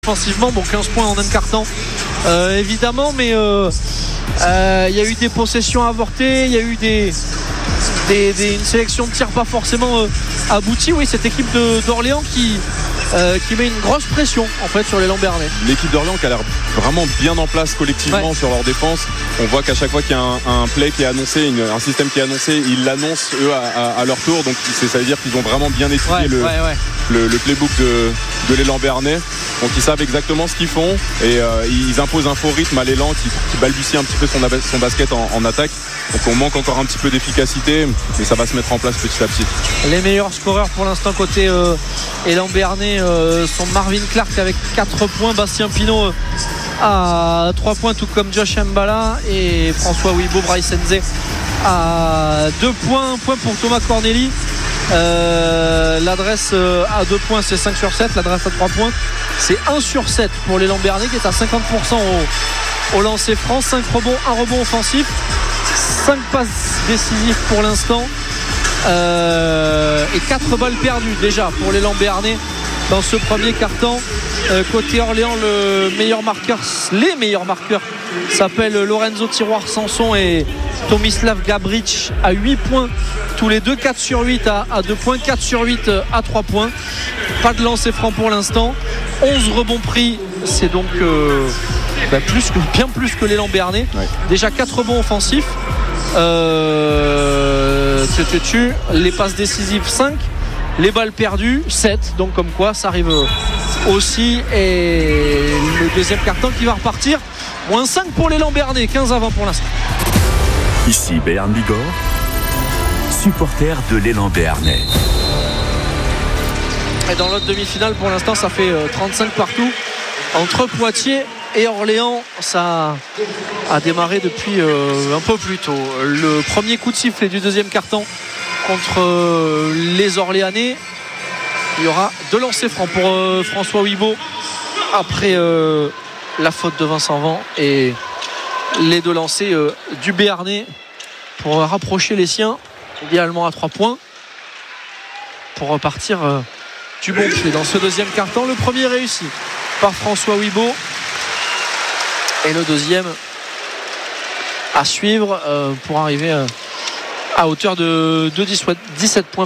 Offensivement, bon, 15 points en un quart-temps, évidemment, mais il y a eu des possessions avortées, il y a eu une sélection de tirs pas forcément aboutie. Oui, cette équipe d'Orléans qui met une grosse pression en fait sur les Lambernais. L'équipe d'Orléans qui a l'air vraiment bien en place collectivement sur leur défense. On voit qu'à chaque fois qu'il y a un play qui est annoncé, un système qui est annoncé, ils l'annoncent eux à leur tour. Donc ça veut dire qu'ils ont vraiment bien étudié le playbook de l'élan Bernais. Donc ils savent exactement ce qu'ils font et ils imposent un faux rythme à l'élan qui balbutie un petit peu son basket en attaque. Donc on manque encore un petit peu d'efficacité, mais ça va se mettre en place petit à petit. Les meilleurs scoreurs pour l'instant côté élan Bernais sont Marvin Clark avec 4 points, Bastien Pinault à 3 points, tout comme Josh Mbala, et François Wibo, Bryce Nze à 2 points. Un point pour Thomas Corneli. L'adresse à 2 points c'est 5 sur 7, l'adresse à 3 points c'est 1 sur 7 pour l'élan Bernais qui est à 50% au lancer franc. 5 rebonds, 1 rebond offensif, 5 passes décisives pour l'instant, et 4 balles perdues déjà pour l'élan Bernais dans ce premier quart-temps. Côté Orléans, les meilleurs marqueurs s'appellent Lorenzo Tiroir Sanson et Tomislav Gabric à 8 points tous les deux, 4 sur 8 à 2 points, 4 sur 8 à 3 points. Pas de lancer franc pour l'instant, 11 rebonds pris, c'est donc bien plus que l'élan Bernais. Déjà 4 rebonds offensifs, les passes décisives 5, les balles perdues 7, donc comme quoi ça arrive aussi. Et le deuxième carton qui va repartir, moins 5 pour l'élan Bernais, 15-20 pour l'instant. Ici Béarn Bigorre, supporter de l'élan Bernais. Et dans l'autre demi-finale pour l'instant ça fait 35 partout entre Poitiers et Orléans. Ça a démarré depuis un peu plus tôt. Le premier coup de sifflet du deuxième carton contre les Orléanais. Il y aura 2 lancers francs pour François Wibo après la faute de Vincent Vent, et les 2 lancers du Béarnais pour rapprocher les siens, idéalement à 3 points, pour repartir du bon pied dans ce deuxième quart-temps. Le premier réussi par François Wibo et le deuxième à suivre pour arriver à hauteur de 17 points,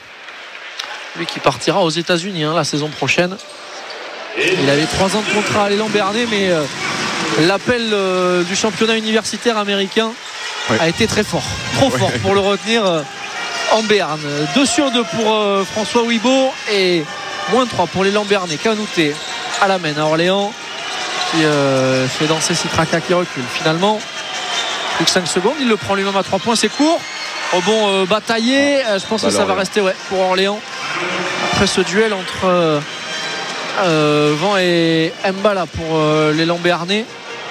lui qui partira aux États-Unis la saison prochaine. Il avait 3 ans de contrat à l'élan Bernais, mais l'appel du championnat universitaire américain a été très fort, trop fort pour le retenir en Béarn. 2 sur 2 pour François Wibo et moins 3 pour l'élan Bernais. Canouté à la main à Orléans qui fait danser Citraca qui recule. Finalement plus que 5 secondes, il le prend lui-même à 3 points, c'est court. Rebond bataillé, je pense que ça va rester pour Orléans après ce duel entre Vent et Mbala pour l'élan Bernais.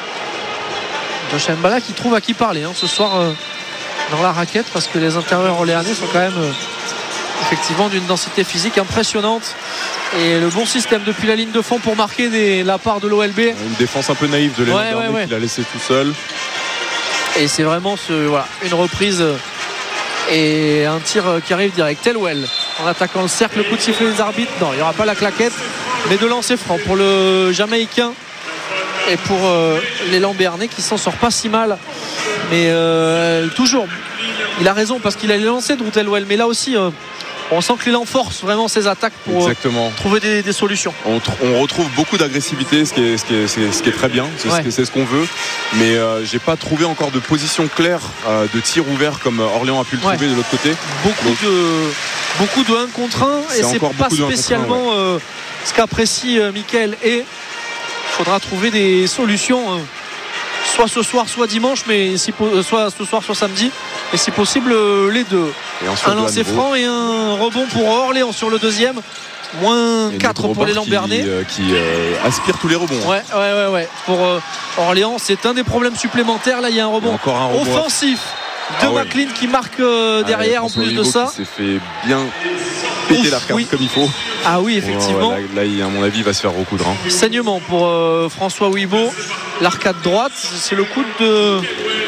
Josh Mbala qui trouve à qui parler ce soir dans la raquette, parce que les intérieurs orléanais sont quand même effectivement d'une densité physique impressionnante, et le bon système depuis la ligne de fond pour marquer la part de l'OLB. Une défense un peu naïve de l'élan Bernais qui l'a laissé tout seul, et c'est vraiment une reprise et un tir qui arrive direct. Telwell en attaquant le cercle, le coup de sifflet des arbitres, non, il n'y aura pas la claquette, mais de lancer franc pour le Jamaïcain et pour l'élan Bernais qui s'en sort pas si mal, mais toujours il a raison, parce qu'il a les lancers de Telwell, mais là aussi on sent que l'élan force vraiment ses attaques pour trouver des solutions. On retrouve beaucoup d'agressivité, ce qui est très bien, c'est ce qu'on veut, mais j'ai pas trouvé encore de position claire de tir ouvert comme Orléans a pu le trouver de l'autre côté. Beaucoup de 1 contre 1, et c'est pas spécialement ce qu'apprécie Mickaël, et il faudra trouver des solutions soit ce soir soit dimanche, mais soit ce soir soit samedi, et si possible les deux. Un lancer franc et un rebond pour Orléans sur le deuxième. Moins 4 pour l'élan Bernais qui aspire tous les rebonds. Pour Orléans, c'est un des problèmes supplémentaires. Là il y a un rebond offensif de McLean qui marque derrière, en plus de ça. Il s'est fait bien péter l'arcade comme il faut. Ah oui, effectivement. Là, à mon avis, il va se faire recoudre. Saignement pour François Wibo. L'arcade droite, c'est le coup de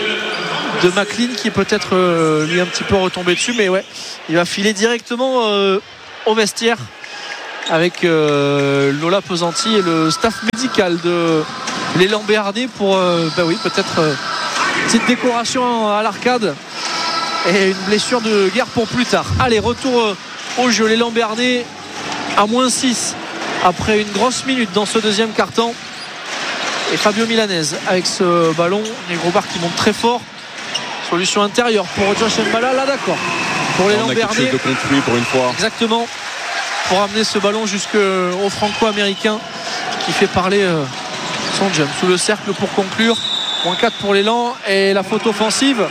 McLean qui est peut-être lui un petit peu retombé dessus, mais il va filer directement au vestiaire avec Lola Pesanti et le staff médical de l'élan béarnais pour peut-être petite décoration à l'arcade et une blessure de guerre pour plus tard. Allez, retour au jeu, l'élan béarnais à -6 après une grosse minute dans ce deuxième quart-temps. Et Fabio Milanese avec ce ballon, les gros barres qui montent très fort. Solution intérieure pour Josh Mbala, là d'accord. Pour l'élan béarnais. On a quelque chose de construit pour une fois. Exactement. Pour amener ce ballon jusqu'au franco-américain qui fait parler son jump. Sous le cercle pour conclure. -4 pour l'élan et la faute offensive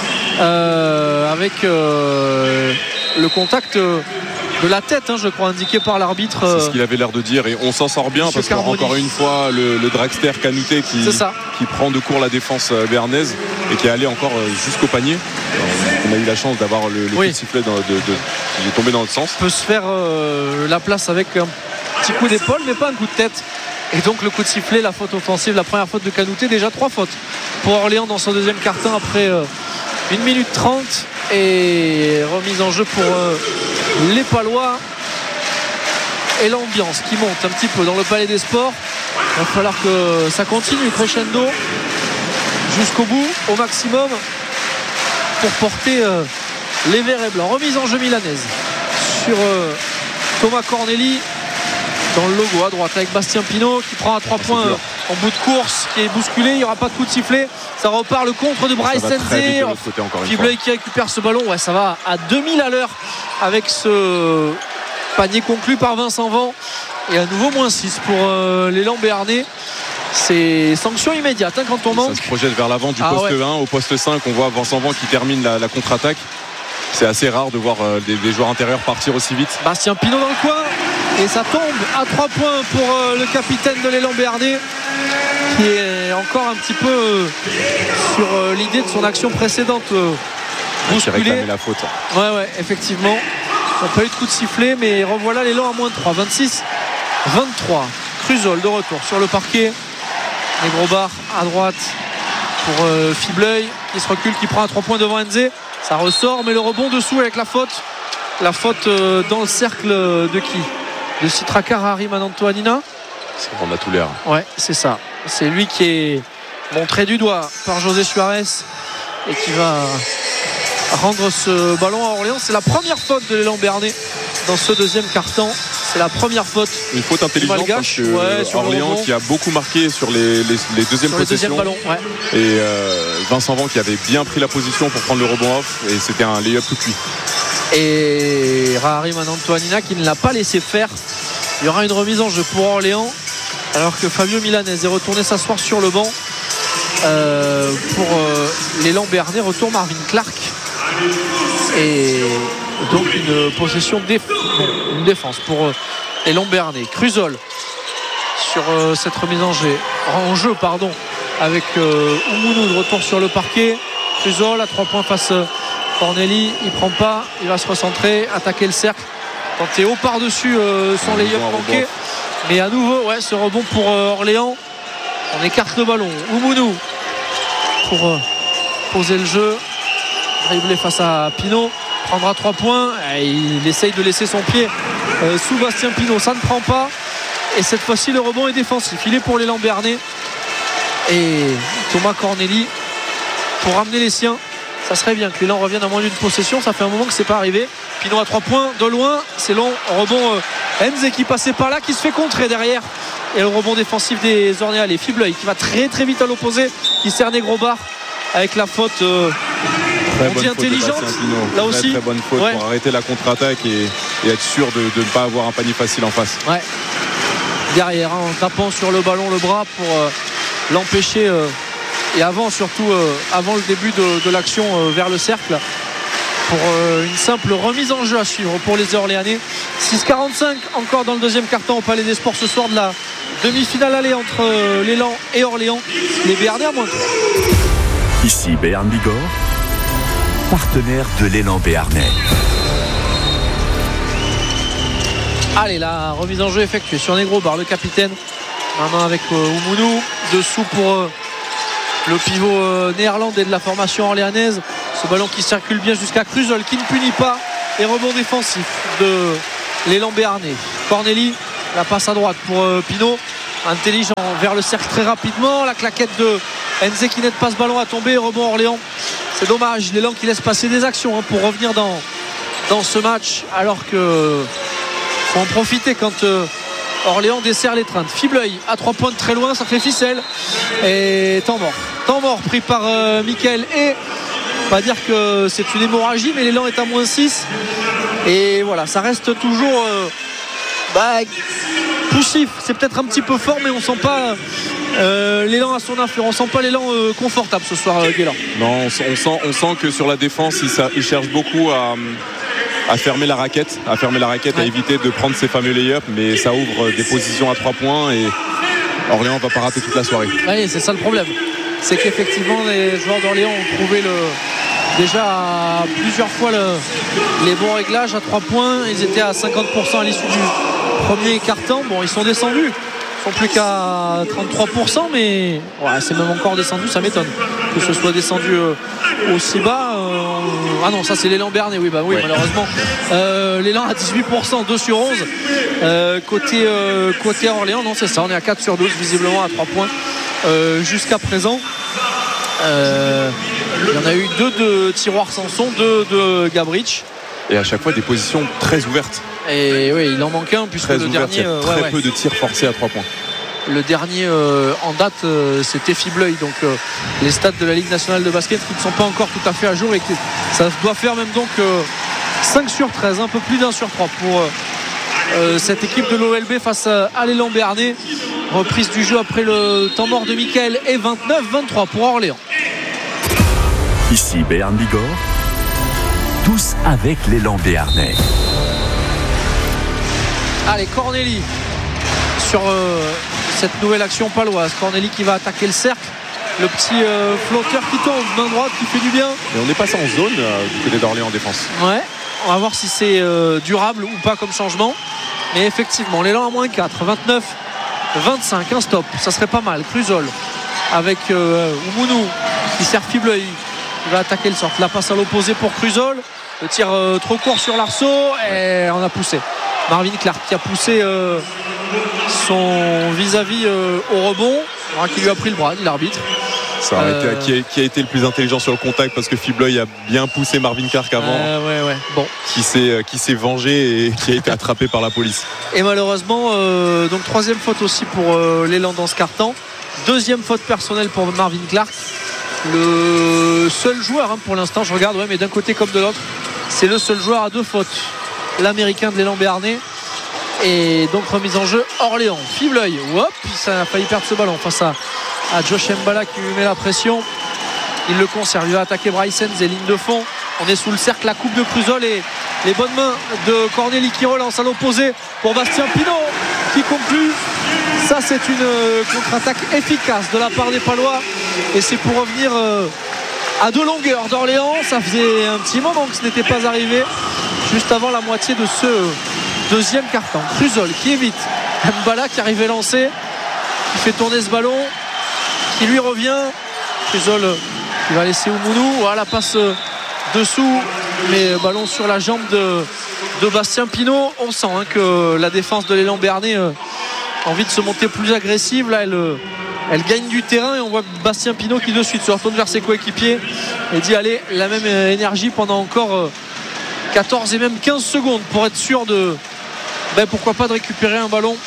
avec le contact de la tête, je crois, indiqué par l'arbitre. C'est ce qu'il avait l'air de dire et on s'en sort bien parce qu'encore une fois le dragster Canouté qui prend de court la défense béarnaise et qui est allé encore jusqu'au panier. On a eu la chance d'avoir le coup de sifflet qui est tombé dans le sens. Peut se faire la place avec un petit coup d'épaule mais pas un coup de tête. Et donc le coup de sifflet, la faute offensive, la première faute de Canouté, déjà 3 fautes pour Orléans dans son deuxième quart-temps après 1 minute 30 et remise en jeu pour les Palois. Et l'ambiance qui monte un petit peu dans le Palais des Sports. Il va falloir que ça continue crescendo jusqu'au bout, au maximum, pour porter les verts et blancs. Remise en jeu milanaise sur Thomas Corneli dans le logo à droite avec Bastien Pinault qui prend à 3 points en bout de course, qui est bousculé. Il n'y aura pas de coup de sifflet. Ça repart, le contre de Bryce Sensé. Fibleuil qui récupère ce ballon. Ouais, ça va à 2000 à l'heure avec ce panier conclu par Vincent Van. Et à nouveau -6 pour l'élan béarnais. C'est sanction immédiate quand on manque. Ça se projette vers l'avant du poste 1 au poste 5. On voit Vincent Van qui termine la contre-attaque. C'est assez rare de voir des joueurs intérieurs partir aussi vite. Bastien Pinault dans le coin. Et ça tombe à 3 points pour le capitaine de l'élan béarnais qui est encore un petit peu sur l'idée de son action précédente. Qui réclamait la faute. Ouais, effectivement. On n'a pas eu de coup de sifflet, mais revoilà l'élan à -3. 26-23. Cruzol de retour sur le parquet. Les gros barres à droite pour Fibleuil qui se recule, qui prend à 3 points devant Nzé. Ça ressort, mais le rebond dessous avec la faute. La faute dans le cercle de qui ? De Citracar à Harry Manantoanina. On a tout l'air. Ouais, c'est ça. C'est lui qui est montré du doigt par José Suarez et qui va rendre ce ballon à Orléans. C'est la première faute de l'élan béarnais dans ce deuxième quart-temps. C'est la première faute. Une faute intelligente parce que Orléans qui a beaucoup marqué sur les deuxièmes possessions. Ballons, ouais. Et Vincent Van qui avait bien pris la position pour prendre le rebond off et c'était un lay-up tout cuit. Et Rahari Manantoanina qui ne l'a pas laissé faire. Il y aura une remise en jeu pour Orléans alors que Fabio Milanese est retourné s'asseoir sur le banc. Pour l'élan béarnais, retour Marvin Clark et donc une possession une défense pour l'élan béarnais. Cruzol sur cette remise en jeu avec Oumounou de retour sur le parquet. Cruzol à 3 points face Corneli, il prend pas, il va se recentrer, attaquer le cercle, tenter haut par-dessus son lay-up manqué, mais à nouveau ce rebond pour Orléans. On écarte le ballon. Oumounou pour poser le jeu, dribbler face à Pinault, prendra 3 points et il essaye de laisser son pied sous Bastien Pinault, ça ne prend pas et cette fois-ci le rebond est défensif, il est pour l'élan béarnais et Thomas Corneli pour ramener les siens. Ça serait bien que l'élan revienne à moins d'une possession. Ça fait un moment que c'est pas arrivé. Pinault à 3 points de loin, c'est long. Rebond Nzé qui passait par là, qui se fait contrer derrière. Et le rebond défensif des Ornéalais. Fibleuil qui va très très vite à l'opposé, qui cerne gros barres avec la faute intelligente. Là aussi, très bonne faute pour arrêter la contre-attaque et être sûr de ne pas avoir un panier facile en face. Ouais. Derrière, en tapant sur le ballon le bras pour l'empêcher. Et avant le début de l'action vers le cercle pour une simple remise en jeu à suivre pour les Orléanais. 6-45 encore dans le deuxième quart-temps au Palais des Sports ce soir de la demi-finale aller entre l'élan et Orléans. Les Béarnais à -3. Ici Béarn Bigorre, partenaire de l'élan béarnais. Allez, la remise en jeu effectuée sur Negro Bar, le capitaine, main avec Oumounou, dessous pour le pivot néerlandais de la formation orléanaise. Ce ballon qui circule bien jusqu'à Cruzol qui ne punit pas. Et rebond défensif de l'élan béarnais. Corneli, la passe à droite pour Pinot, intelligent vers le cercle très rapidement, la claquette de Nze qui n'aide pas ce ballon à tomber, rebond Orléans. C'est dommage, l'élan qui laisse passer des actions pour revenir dans ce match, alors que faut en profiter quand Orléans dessert l'étreinte. Fibleuil à 3 points de très loin, ça fait ficelle et temps mort pris par Mickaël, et on va dire que c'est une hémorragie, mais l'élan est à -6 et voilà, ça reste toujours poussif. C'est peut-être un petit peu fort, mais on sent pas l'élan à son affaire, on sent pas l'élan confortable ce soir, Guélan. Non, on sent que sur la défense il cherche beaucoup à fermer la raquette, à éviter de prendre ses fameux lay-ups, mais ça ouvre des positions à 3 points et Orléans va pas rater toute la soirée. Oui, c'est ça le problème, c'est qu'effectivement les joueurs d'Orléans ont trouvé déjà plusieurs fois les bons réglages à 3 points. Ils étaient à 50% à l'issue du premier quart-temps. Bon, ils sont descendus, ils sont plus qu'à 33%, mais c'est même encore descendu, ça m'étonne que ce soit descendu aussi bas. Ah non, ça c'est l'élan béarnais, oui, malheureusement. L'élan à 18%, 2 sur 11 côté Orléans. Non, c'est ça, on est à 4 sur 12 visiblement à 3 points jusqu'à présent. Il y en a eu 2 de Tiroir Sanson, 2 de Gabrich, et à chaque fois des positions très ouvertes. Et oui, il en manque un puisque le dernier très peu de tirs forcés à 3 points. Le dernier en date c'était Fibleuil, donc les stats de la Ligue nationale de basket qui ne sont pas encore tout à fait à jour, et que ça doit faire même donc 5 sur 13, un peu plus d'1 sur 3 pour cette équipe de l'OLB face à l'élan béarnais. Reprise du jeu après le temps mort de Mickaël, et 29-23 pour Orléans. Ici Béarn Bigorre, tous avec l'élan béarnais. Allez, Corneli sur cette nouvelle action paloise. Corneli qui va attaquer le cercle, le petit flotteur qui tombe, main droite qui fait du bien. Et on est passé en zone du côté d'Orléans en défense. Ouais, on va voir si c'est durable ou pas comme changement, mais effectivement l'élan à -4, 29-25, un stop, ça serait pas mal. Cruzol avec Oumounou qui sert Fibleuil, il va attaquer le cercle, la passe à l'opposé pour Cruzol, le tir trop court sur l'arceau, et on a poussé Marvin Clark qui a poussé son vis-à-vis au rebond, qui lui a pris le bras, l'arbitre. Ça qui a été le plus intelligent sur le contact, parce que Fibleuil a bien poussé Marvin Clark avant, Bon. qui s'est vengé et qui a été attrapé par la police. Et malheureusement, donc 3e faute aussi pour l'élan dans ce quart-temps, 2e faute personnelle pour Marvin Clark, le seul joueur pour l'instant, je regarde, mais d'un côté comme de l'autre, c'est le seul joueur à 2 fautes, l'américain de l'élan béarnais. Et donc remise en jeu Orléans. Fibleuil, ça a failli perdre ce ballon face à Josh Mbala qui lui met la pression. Il le conserve, il va attaquer Bryce Nze, ligne de fond. On est sous le cercle, la coupe de Cruzol et les bonnes mains de Corneli qui relance à l'opposé pour Bastien Pinot qui conclut. Ça, c'est une contre-attaque efficace de la part des Palois, et c'est pour revenir à 2 longueurs d'Orléans. Ça faisait un petit moment que ce n'était pas arrivé, juste avant la moitié de ce 2e quart-temps. Cruzol qui évite Mbala qui arrivait lancé, qui fait tourner ce ballon, qui lui revient. Cruzol qui va laisser Oumounou, la passe dessous, mais ballon sur la jambe de Bastien Pinot. On sent que la défense de l'élan béarnais a envie de se monter plus agressive. Là elle gagne du terrain, et on voit Bastien Pinot qui de suite se retourne vers ses coéquipiers et dit allez, la même énergie pendant encore 14 et même 15 secondes pour être sûr pourquoi pas de récupérer un ballon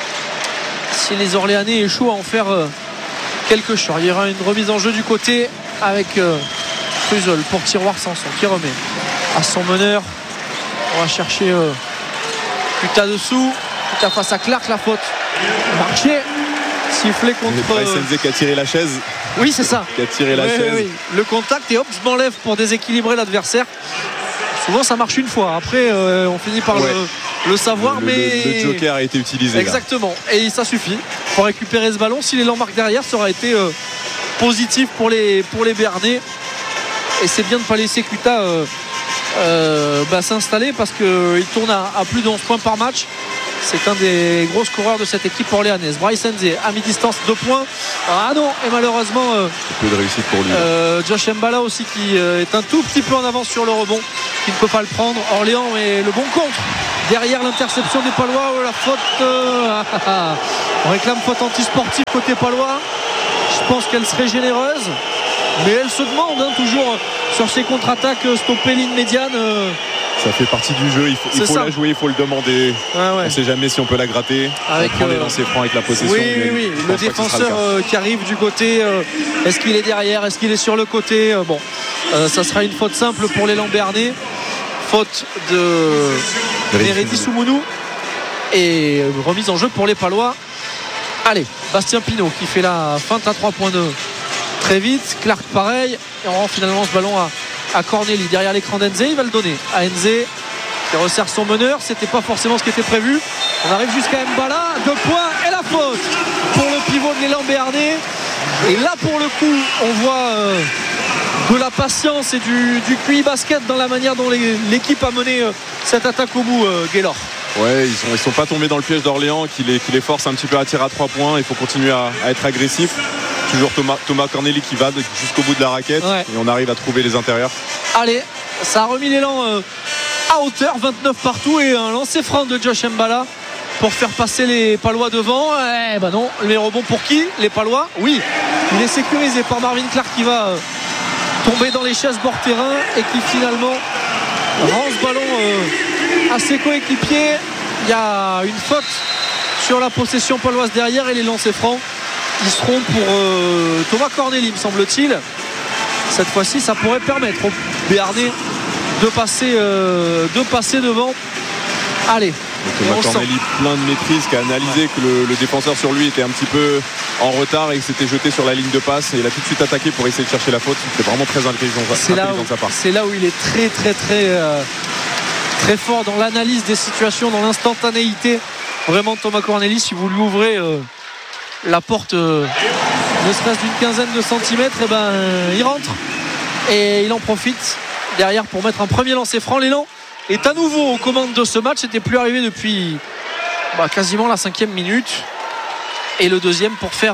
si les Orléanais échouent à en faire quelque chose. Il y aura une remise en jeu du côté avec Cruzol pour Tiroir Sanson qui remet à son meneur. On va chercher Puta dessous, Puta face à Clark, la faute marché, sifflé contre Bryce Nze qui a tiré la chaise. Oui, c'est ça, qui a tiré la chaise. Oui. Le contact, et hop, je m'enlève pour déséquilibrer l'adversaire. Souvent ça marche une fois, après on finit par le savoir, mais le joker a été utilisé. Exactement, là. Et ça suffit pour récupérer ce ballon. Si l'élan marque derrière, ça aurait été positif pour les Béarnais, et c'est bien de ne pas laisser Cuta s'installer, parce qu'il tourne à plus de 11 points par match. C'est un des gros scoreurs de cette équipe orléanaise. Bryce Nze à mi-distance, 2 points. Ah non, et malheureusement peu de réussite pour lui. Josh Mbala aussi qui est un tout petit peu en avance sur le rebond, qui ne peut pas le prendre. Orléans, mais le bon contre derrière l'interception des Palois. La faute, on réclame faute antisportive côté Palois. Je pense qu'elle serait généreuse, mais elle se demande toujours sur ses contre-attaques stopper ligne médiane. Ça fait partie du jeu, il faut la jouer, il faut le demander. On ne sait jamais si on peut la gratter. Avec les lancers francs avec la possession. Oui. Le défenseur qui arrive du côté, est-ce qu'il est derrière, est-ce qu'il est sur le côté? Ça sera une faute simple pour l'élan béarnais. Faute de Neredi Soumounou et remise en jeu pour les Palois. Allez, Bastien Pinault qui fait la feinte à 3 points de très vite. Clark pareil, et on rend finalement ce ballon à Corneli derrière l'écran d'Enze. Il va le donner à Enze qui resserre son meneur. C'était pas forcément ce qui était prévu. On arrive jusqu'à Mbala, 2 points et la faute pour le pivot de l'élan béarnais. Et là pour le coup on voit de la patience et du QI basket dans la manière dont l'équipe a mené cette attaque au bout, Gaylor. Ouais, ils sont pas tombés dans le piège d'Orléans qui les force un petit peu à tirer à 3 points. Il faut continuer à être agressif. Toujours Thomas Corneli qui va jusqu'au bout de la raquette, et on arrive à trouver les intérieurs. Allez, ça a remis l'élan à hauteur, 29 partout, et un lancer franc de Josh Mbala pour faire passer les Palois devant. Non, les rebonds pour qui? Les Palois? Oui, il est sécurisé par Marvin Clark qui va tomber dans les chaises bord terrain et qui finalement rend ce ballon à ses coéquipiers. Il y a une faute sur la possession paloise derrière, et les lancers francs ils seront pour Thomas Corneli, me semble-t-il. Cette fois-ci ça pourrait permettre aux Béarnais de passer devant. Allez, Thomas Corneli plein de maîtrise, qui a analysé que le défenseur sur lui était un petit peu en retard et que s'était jeté sur la ligne de passe, et il a tout de suite attaqué pour essayer de chercher la faute. C'était vraiment très intelligent de sa part. C'est là où il est très très très très fort dans l'analyse des situations, dans l'instantanéité. Vraiment, Thomas Corneli, si vous lui ouvrez la porte ne serait-ce d'une quinzaine de centimètres, il rentre et il en profite derrière pour mettre un premier lancer franc. L'élan est à nouveau aux commandes de ce match. C'était plus arrivé depuis quasiment la 5e minute, et le deuxième pour faire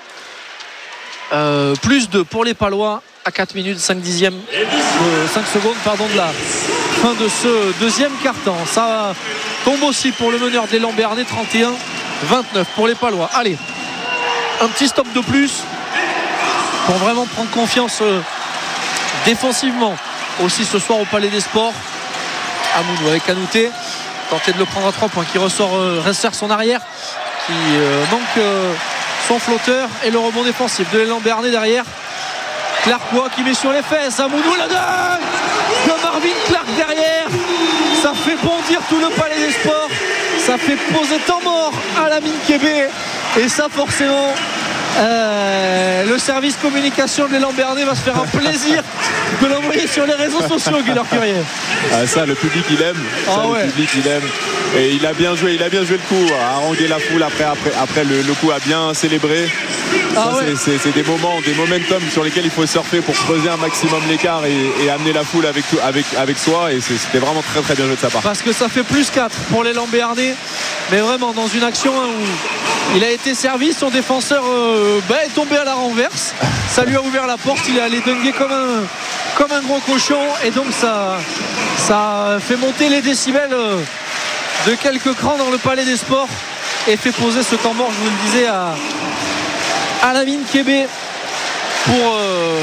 plus 2 pour les Palois à 4 minutes 5 secondes de la fin de ce deuxième quart-temps. Ça tombe aussi pour le meneur de l'élan béarnais, 31-29 pour les Palois. Allez, un petit stop de plus pour vraiment prendre confiance défensivement aussi ce soir au Palais des Sports. Amounou avec Kanouté, tenter de le prendre à 3 points, qui resserre son arrière, qui manque son flotteur, et le rebond défensif de l'élan béarnais derrière. Clarkois qui met sur les fesses, Amounou, la dingue de Marvin Clark derrière, ça fait bondir tout le Palais des Sports, ça fait poser temps mort à Lamine Kébé, et ça forcément le service communication de l'élan béarnais va se faire un plaisir de l'envoyer sur les réseaux sociaux, Guillaume Curier. Ça, le public il aime. Le public il aime. Et il a bien joué le coup, à haranguer la foule après le coup, a bien célébré. C'est des momentum sur lesquels il faut surfer pour creuser un maximum l'écart et amener la foule avec soi, et c'était vraiment très très bien joué de sa part. Parce que ça fait plus 4 pour l'élan béarnais, mais vraiment dans une action où il a été servi, son défenseur est tombé à la renverse, ça lui a ouvert la porte, il est allé dunguer comme un gros cochon, et donc ça fait monter les décibels de quelques crans dans le Palais des Sports, et fait poser ce temps mort, je vous le disais, à Lamine Kébé pour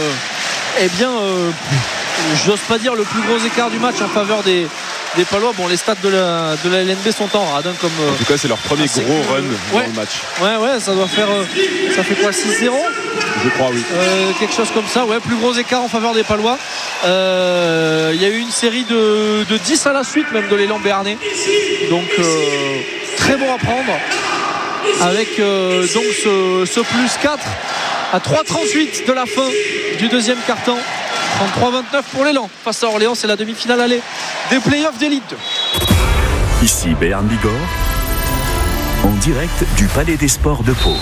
j'ose pas dire le plus gros écart du match en faveur des Palois. Les stats de la LNB sont en rade, comme en tout cas c'est leur premier gros run dans le match. Ça doit faire ça fait quoi, 6-0 je crois, oui, quelque chose comme ça. Plus gros écart en faveur des Palois. Il y a eu une série de 10 à la suite même de l'élan béarnais, donc très bon à prendre avec donc ce plus 4 à 3,38 de la fin du deuxième quart-temps. 33-29 pour l'élan face à Orléans. C'est la demi-finale aller des playoffs d'élite. Ici Béarn Bigorre, en direct du Palais des Sports de Pau.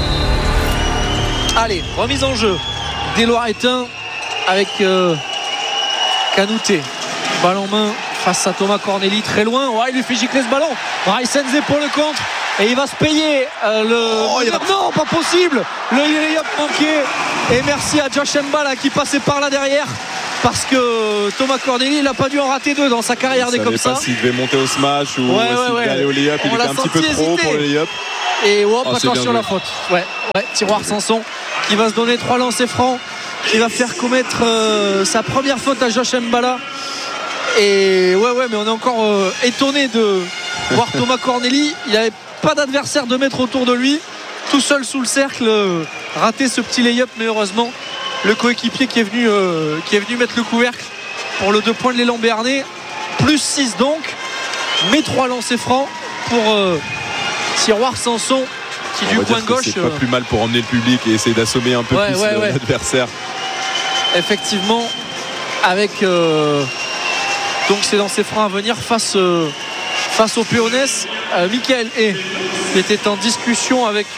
Allez, remise en jeu des Loiretains avec Kanouté, balle en main face à Thomas Corneli, très loin. Il lui fait gicler ce ballon. Bryce Enze pour le contre, Et il va se payer non, pas possible. Le lay-up manqué. Et merci à Josh Mbala qui passait par là derrière. Parce que Thomas Corneli, il n'a pas dû en rater 2 dans sa carrière des comme ça. Je ne savais pas s'il devait monter au smash ou s'il devait aller au lay-up. Il était un petit peu trop pour le lay-up. Et attention la faute. Tiroir Sanson qui va se donner 3 lancers francs, qui va faire commettre sa première faute à Josh Mbala. Et mais on est encore étonné de voir Thomas Corneli. Il n'avait pas d'adversaire de mettre autour de lui, tout seul sous le cercle, rater ce petit lay-up, mais heureusement le coéquipier qui est venu mettre le couvercle pour le 2 points de l'élan béarnais. Plus 6 donc, mais 3 lancers francs pour Tiroir Sanson qui du coin gauche. C'est pas plus mal pour emmener le public et essayer d'assommer un peu plus l'adversaire. Effectivement, avec donc ces lancers francs à venir face au Péonès. Michael Hay qui était en discussion avec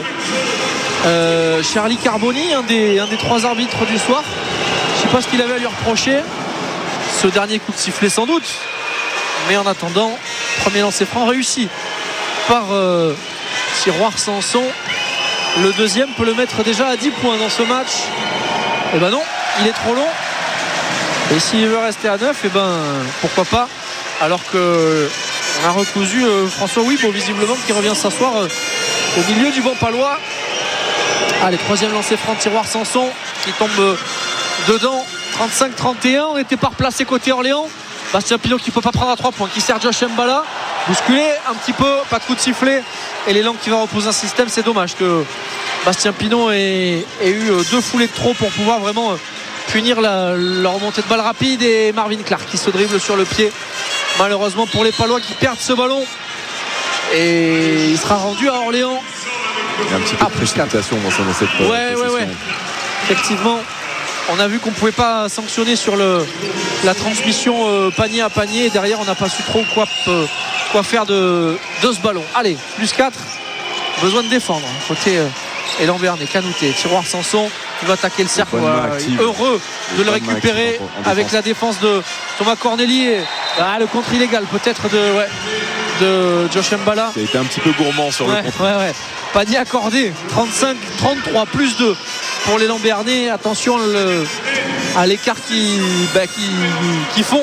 Charlie Carboni, un des 3 arbitres du soir. Je ne sais pas ce qu'il avait à lui reprocher. Ce dernier coup de sifflet sans doute. Mais en attendant, premier lancer franc réussi par Tiroir Sanson. Le deuxième peut le mettre déjà à 10 points dans ce match. Et ben non, il est trop long. Et s'il veut rester à 9, et ben pourquoi pas. Alors que on a recousu François Wibo visiblement qui revient s'asseoir au milieu du banc palois. Allez, troisième lancé franc de Tiroir Sanson qui tombe dedans. 35-31, on n'était pas replacé côté Orléans. Bastien Pinot qui ne peut pas prendre à 3 points, qui sert Josh Mbala, bousculé un petit peu, pas de coup de sifflet, et l'élan qui va reposer un système. C'est dommage que Bastien Pinot ait eu 2 foulées de trop pour pouvoir vraiment punir la remontée de balle rapide, et Marvin Clark qui se dribble sur le pied, malheureusement pour les Palois qui perdent ce ballon, et il sera rendu à Orléans. Il y a un petit peu de précipitation dans cette possession. Ouais. Effectivement, on a vu qu'on ne pouvait pas sanctionner sur la transmission panier à panier, et derrière on n'a pas su trop quoi faire de ce ballon. Allez, plus 4, besoin de défendre côté élan béarnais. Canouté, Tiroir Sanson qui va attaquer le cercle, heureux de le récupérer avec la défense de Thomas Corneli, et le contre illégal peut-être de Josh Mbala qui a été un petit peu gourmand sur le contre. Panier accordé, 35-33, plus 2 pour l'élan béarnais. Attention à l'écart qui font.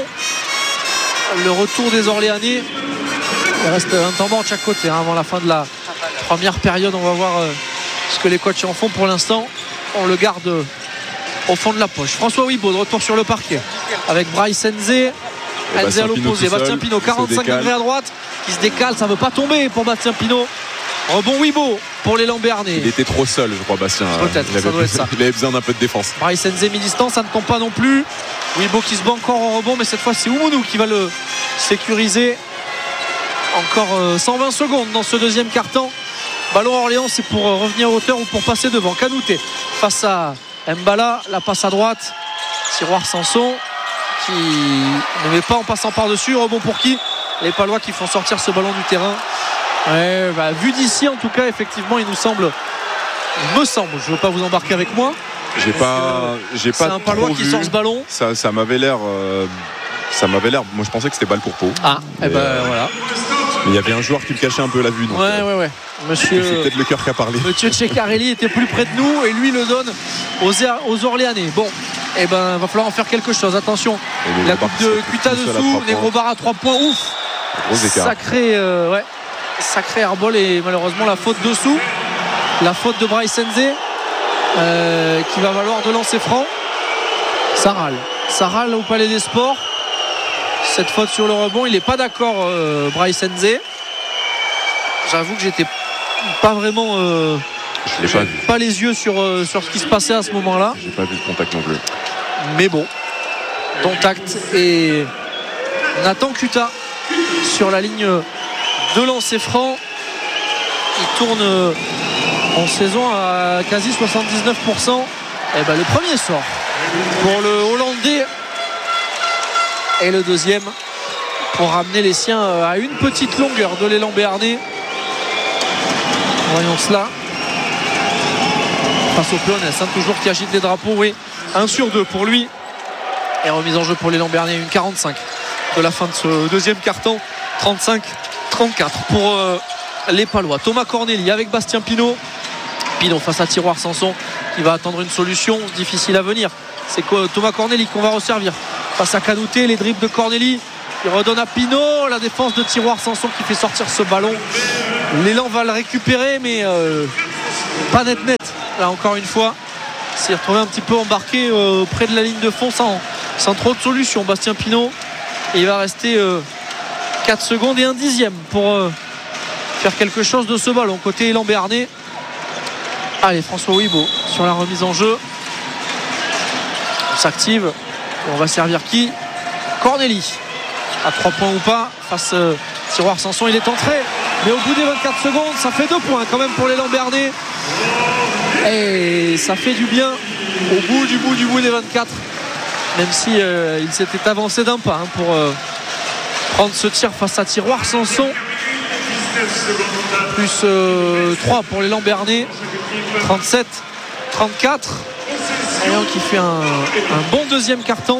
Le retour des Orléanais. Il reste un temps mort de chaque côté avant la fin de la première période. On va voir ce que les coachs en font. Pour l'instant, on le garde au fond de la poche. François Wibo de retour sur le parquet avec Bryce Enze à l'opposé. Bastien Pinot, 45 degrés à droite, qui se décale. Ça ne veut pas tomber pour Bastien Pinot. Rebond Wibo pour l'élan béarnais. Il était trop seul, je crois, Bastien. Peut-être, ça doit être ça. Il avait besoin d'un peu de défense. Bryce Enze mi-distance, ça ne tombe pas non plus. Wibo qui se bat encore en rebond, mais cette fois c'est Oumonou qui va le sécuriser. Encore 120 secondes dans ce deuxième quart-temps. Ballon Orléans, c'est pour revenir à hauteur ou pour passer devant. Canouté face à Mbala, la passe à droite. Tiroir Sanson qui ne met pas en passant par-dessus. Rebond pour qui? Les Palois qui font sortir ce ballon du terrain. Vu d'ici en tout cas, effectivement, il me semble, je ne veux pas vous embarquer avec moi, j'ai pas c'est un Palois qui sort ce ballon. Ça m'avait l'air moi je pensais que c'était balle pour Pau. Voilà. Il y avait un joueur qui me cachait un peu la vue, donc Monsieur, c'est peut-être le cœur qui a parlé. Monsieur Ceccarelli était plus près de nous et lui le donne aux Orléanais. Bon, va falloir en faire quelque chose. Attention, la coupe de Cuta dessous, Negrobar à 3 points. Ouf, gros écart. Sacré airball, et malheureusement la faute dessous, la faute de Bryce Enze qui va valoir de lancer franc. Ça râle au Palais des Sports, cette faute sur le rebond. Il n'est pas d'accord, Bryce Enze. J'avoue que j'étais pas vraiment pas les yeux sur ce qui se passait à ce moment là. J'ai pas vu le contact non plus, mais bon, contact, et Nathan Cuta sur la ligne de lancer franc. Il tourne en saison à quasi 79%. Le premier sort pour le Hollandais, et le deuxième pour ramener les siens à une petite longueur de l'élan béarnais. Voyons cela face au Péonès, toujours qui agite les drapeaux. 1 sur 2 pour lui, et remise en jeu pour l'élan béarnais. 1:45 de la fin de ce deuxième quart-temps. 35-34 pour les Palois. Thomas Corneli avec Bastien Pinault face à Tiroir Sanson qui va attendre une solution difficile à venir. C'est Thomas Corneli qu'on va resservir face à Kanouté. Les dribbles de Corneli, il redonne à Pinault. La défense de Tiroir Sanson qui fait sortir ce ballon. L'élan va le récupérer, mais pas net. Là encore une fois, s'est retrouvé un petit peu embarqué près de la ligne de fond sans trop de solution. Bastien Pinault, et il va rester 4 secondes et un dixième pour faire quelque chose de ce ballon côté élan béarnais. Allez, François Ouibo sur la remise en jeu. On s'active. On va servir qui? Corneli. À 3 points ou pas face Tiroir Sanson. Il est entré. Mais au bout des 24 secondes, ça fait 2 points quand même pour l'élan béarnais. Et ça fait du bien au bout des 24. Même si il s'était avancé d'un pas pour prendre ce tir face à Tiroir Sanson. Plus 3 pour l'élan béarnais. 37-34. L'élan qui fait un bon deuxième carton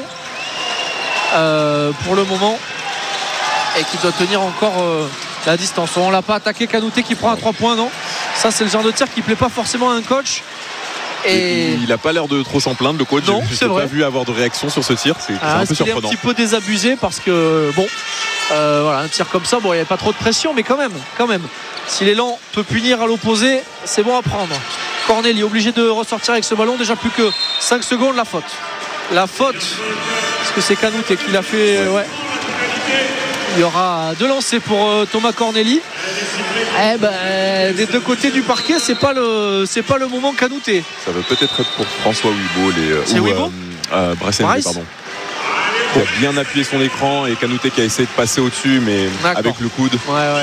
pour le moment et qui doit tenir encore la distance. On l'a pas attaqué. Kanouté qui prend un 3 points, non? Ça c'est le genre de tir qui plaît pas forcément à un coach. Et il n'a pas l'air de trop s'en plaindre, le coach. Non, je n'ai pas vu avoir de réaction sur ce tir. C'est un peu surprenant. Il est un petit peu désabusé parce que voilà, un tir comme ça, il n'y avait pas trop de pression, mais quand même si l'élan peut punir à l'opposé, c'est bon à prendre. Corneli obligé de ressortir avec ce ballon. Déjà plus que 5 secondes. La faute, est-ce que c'est Kanouté qui l'a fait? Ouais. Il y aura 2 lancers pour Thomas Corneli. Des deux côtés du parquet, c'est pas le moment Kanouté. Ça va peut-être être pour François Ouibo. C'est Ouibo Bryce, pardon. Qui a bien appuyé son écran et Kanouté qui a essayé de passer au-dessus, mais avec le coude.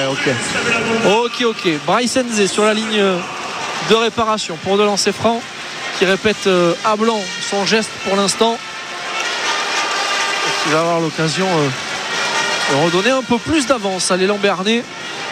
Ok. Bryce Nzé sur la ligne de réparation pour 2 lancers francs, qui répète à blanc son geste pour l'instant, et qui va avoir l'occasion de redonner un peu plus d'avance à l'élan béarnais.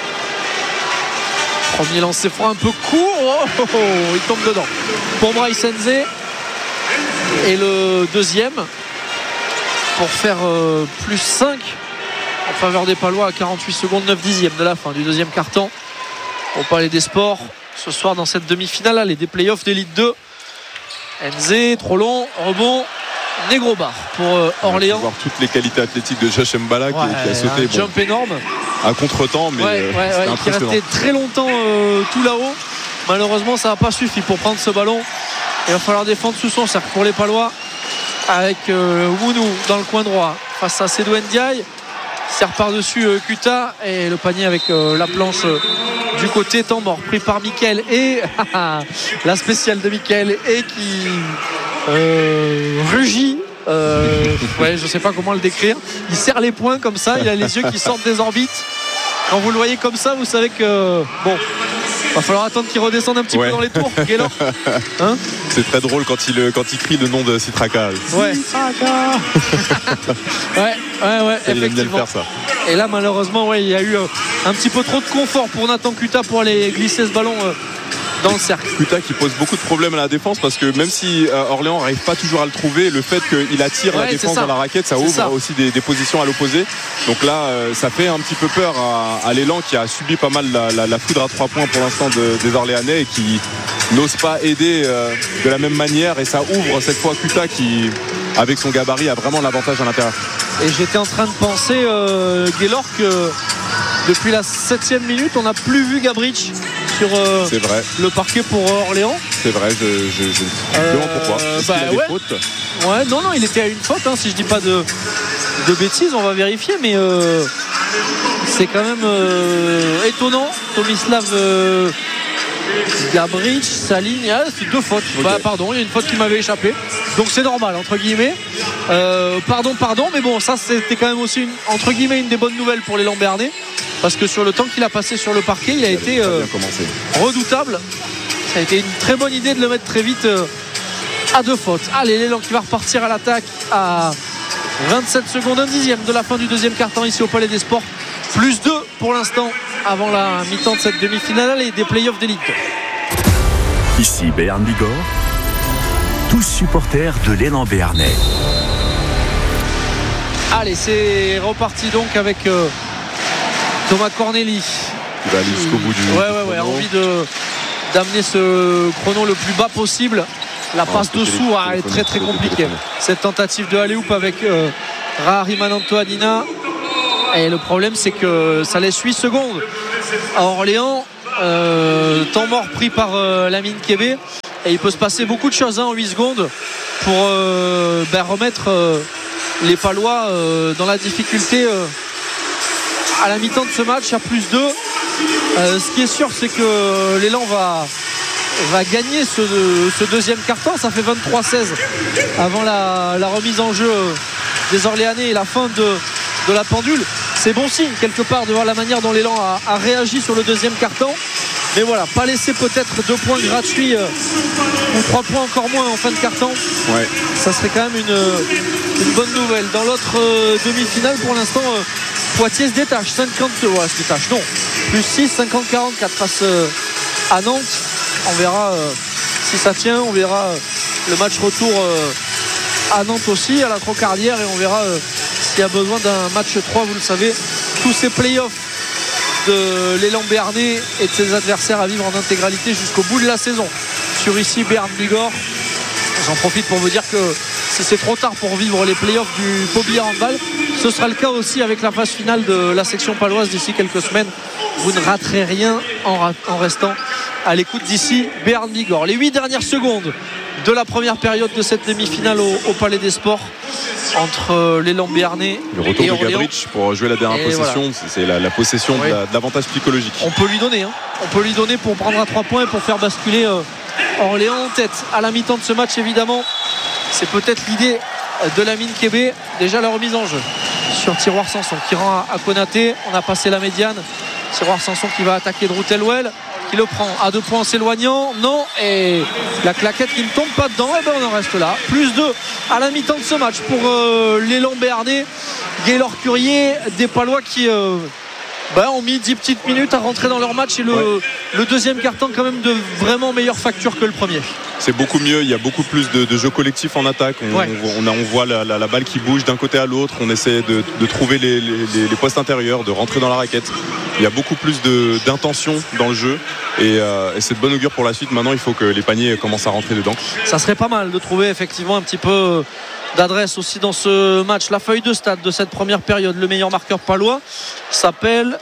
Premier lancer franc un peu court, il tombe dedans pour Bryce Nzé, et le deuxième pour faire plus 5 en faveur des Palois à 48 secondes 9 dixièmes de la fin du deuxième quart-temps au Palais des Sports ce soir dans cette demi-finale allée des playoffs d'Élite 2. Nzé, trop long, rebond, Négrobar pour Orléans. On va voir toutes les qualités athlétiques de Josh Mbala qui a sauté. Un jump énorme. À contre-temps, mais qui restait très longtemps tout là-haut. Malheureusement, ça n'a pas suffi pour prendre ce ballon. Il va falloir défendre sous son cercle pour les Palois avec Mounou dans le coin droit face à Sédou Ndiaye. Sert par-dessus Kuta et le panier avec la planche du côté temps mort pris par Mickaël et la spéciale de Mickaël et qui rugit. Je sais pas comment le décrire. Il serre les poings comme ça, il a les yeux qui sortent des orbites. Quand vous le voyez comme ça, vous savez que va falloir attendre qu'il redescende un petit peu dans les tours. Gaylor, c'est très drôle quand il crie le nom de Citraca. Citraca. ouais, effectivement. Faire ça. Et là, malheureusement, il y a eu un petit peu trop de confort pour Nathan Kuta pour aller glisser ce ballon dans le cercle. Kuta qui pose beaucoup de problèmes à la défense parce que même si Orléans n'arrive pas toujours à le trouver, le fait qu'il attire la défense dans la raquette, ça ouvre aussi des positions à l'opposé. Donc là, ça fait un petit peu peur à l'élan qui a subi pas mal la foudre à 3 points pour l'instant des Orléanais et qui n'ose pas aider de la même manière. Et ça ouvre cette fois Kuta qui, avec son gabarit, a vraiment l'avantage à l'intérieur. Et j'étais en train de penser, Gaylor, que depuis la 7e minute, on n'a plus vu Gabrich sur le parquet pour Orléans. C'est vrai, je me demande pourquoi. Est-ce qu'il a des fautes ? Non, il était à une faute, si je dis pas de bêtises, on va vérifier, mais c'est quand même étonnant. Tomislav Gabrich s'aligne, c'est 2 fautes. Okay. Pardon, il y a une faute qui m'avait échappé, donc c'est normal entre guillemets. Pardon, mais bon, ça c'était quand même aussi entre guillemets une des bonnes nouvelles pour l'élan béarnais, parce que sur le temps qu'il a passé sur le parquet, il a été redoutable. Ça a été une très bonne idée de le mettre très vite à 2 fautes. Allez, l'élan qui va repartir à l'attaque à 27 secondes, 1 dixième de la fin du deuxième quart-temps ici au Palais des Sports. Plus 2 pour l'instant avant la mi-temps de cette demi-finale et des playoffs d'élite. Ici Béarn Bigorre, tous supporters de l'élan béarnais. Allez, c'est reparti donc avec Thomas Corneli qui va aller jusqu'au bout du a envie d'amener ce chrono le plus bas possible. La passe dessous est très très compliquée. Cette tentative de alley-oop avec Rahima Antoanina. Et le problème, c'est que ça laisse 8 secondes à Orléans. Temps mort pris par Lamine Kébé. Et il peut se passer beaucoup de choses en 8 secondes pour remettre les Palois dans la difficulté à la mi-temps de ce match à +2. Ce qui est sûr, c'est que l'élan va gagner ce deuxième quart-temps. Ça fait 23-16 avant la remise en jeu des Orléanais et la fin de la pendule. C'est bon signe quelque part de voir la manière dont l'élan a réagi sur le deuxième quart-temps. Mais voilà, pas laisser peut-être 2 points gratuits ou 3 points encore moins en fin de quart-temps. Ça serait quand même une bonne nouvelle. Dans l'autre demi-finale, pour l'instant, Poitiers se détache. Non, plus 6, 50-44 face à Nantes. On verra si ça tient. On verra le match retour à Nantes aussi, à la Trocardière. Et on verra s'il y a besoin d'un match 3. Vous le savez, tous ces playoffs de l'élan béarnais et de ses adversaires à vivre en intégralité jusqu'au bout de la saison sur ici Béarn Bigorre. J'en profite pour vous dire que si c'est trop tard pour vivre les playoffs du Pau Billard Handball, ce sera le cas aussi avec la phase finale de la section paloise d'ici quelques semaines. Vous ne raterez rien en restant à l'écoute d'ici Béarn Bigorre. Les 8 dernières secondes de la première période de cette demi-finale au Palais des Sports entre l'élan béarnais le retour et de Orléans. Gabric pour jouer la dernière possession. Voilà. C'est la possession de l'avantage psychologique. On peut lui donner pour prendre à 3 points et pour faire basculer Orléans en tête à la mi-temps de ce match. Évidemment, c'est peut-être l'idée de Lamine Kébé. Déjà la remise en jeu sur Tiroir Sanson qui rend à Konaté. On a passé la médiane. Tiroir Sanson qui va attaquer Drew Telwell, qui le prend à 2 points en s'éloignant. Non, et la claquette qui ne tombe pas dedans. Et on en reste là. Plus 2 à la mi-temps de ce match pour l'élan béarnais. Gaylor Curier, des Palois qui ont mis 10 petites minutes à rentrer dans leur match. Et le deuxième quart-temps quand même de vraiment meilleure facture que le premier. C'est beaucoup mieux, il y a beaucoup plus de jeux collectifs en attaque. On voit la balle qui bouge d'un côté à l'autre. On essaie de trouver les postes intérieurs, de rentrer dans la raquette. Il y a beaucoup plus d'intention dans le jeu et c'est de bonne augure pour la suite. Maintenant, il faut que les paniers commencent à rentrer dedans. Ça serait pas mal de trouver effectivement un petit peu d'adresse aussi dans ce match. La feuille de stade de cette première période, le meilleur marqueur palois s'appelle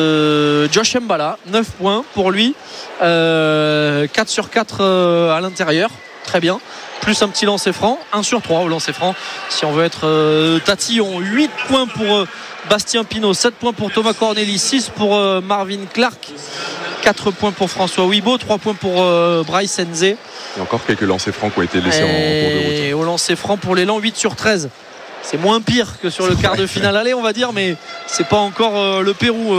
Josh Mbala, 9 points pour lui, 4 sur 4 à l'intérieur, très bien, plus un petit lancer franc, 1 sur 3 au lancer franc si on veut être tatillon. 8 points pour Bastien Pinault, 7 points pour Thomas Corneli, 6 pour Marvin Clark, 4 points pour François Wibo, 3 points pour Bryce Enze. Il y a encore quelques lancers francs qui ont été laissés en cours de route. Et au lancer franc pour l'élan, 8 sur 13. C'est moins pire que sur le quart de finale aller, on va dire, mais c'est pas encore le Pérou.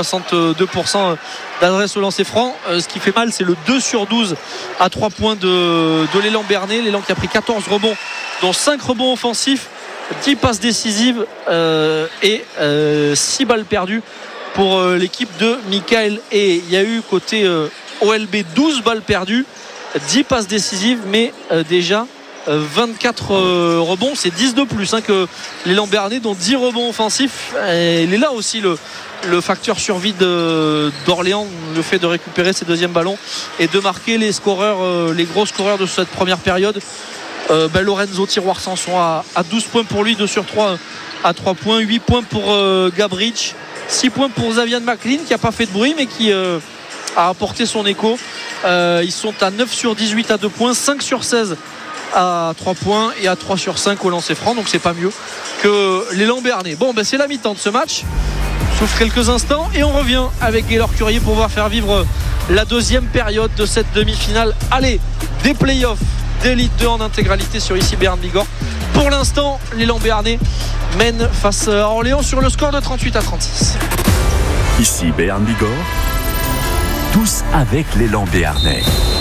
62% d'adresse au lancer franc. Ce qui fait mal, c'est le 2 sur 12 à 3 points de l'élan béarnais. L'élan qui a pris 14 rebonds, dont 5 rebonds offensifs, 10 passes décisives et 6 balles perdues pour l'équipe de Michael. Et il y a eu côté OLB 12 balles perdues, 10 passes décisives, mais déjà 24 rebonds, c'est 10 de plus que l'élan béarnais, dont 10 rebonds offensifs. Et il est là aussi le facteur survie d'Orléans, le fait de récupérer ses deuxièmes ballons et de marquer les scoreurs, les gros scoreurs de cette première période. Lorenzo Tiroir Sanson à 12 points pour lui, 2 sur 3 à 3 points, 8 points pour Gabric, 6 points pour Xavier McLean qui n'a pas fait de bruit mais qui a apporté son écho. Ils sont à 9 sur 18 à 2 points, 5 sur 16 à 3 points et à 3 sur 5 au lancer franc, donc c'est pas mieux que l'élan béarnais. C'est la mi-temps de ce match, sauf quelques instants, et on revient avec Gaylor Curier pour pouvoir faire vivre la deuxième période de cette demi-finale. Allez, des playoffs d'Elite 2 en intégralité sur ici Béarn Bigorre. Pour l'instant, l'élan béarnais mène face à Orléans sur le score de 38 à 36. Ici Béarn Bigorre, tous avec l'élan béarnais.